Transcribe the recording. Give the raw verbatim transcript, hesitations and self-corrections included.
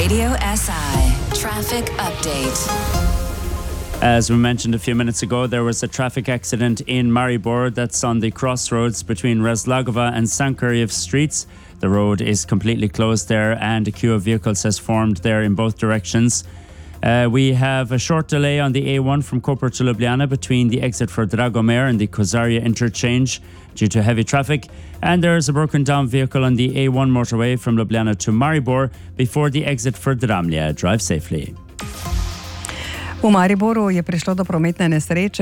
Radio S I Traffic Update. As we mentioned a few minutes ago, there was a traffic accident in Maribor that's on the crossroads between Rezlagova and Sankaryev streets. The road is completely closed there and a queue of vehicles has formed there in both directions. Uh, we have a short delay on the A one from Koper to Ljubljana between the exit for Dragomir and the Kozarya interchange due to heavy traffic. And there is a broken down vehicle on the A one motorway from Ljubljana to Maribor before the exit for Dramlje. Drive safely. V Mariboru je prišlo do prometne nesreče.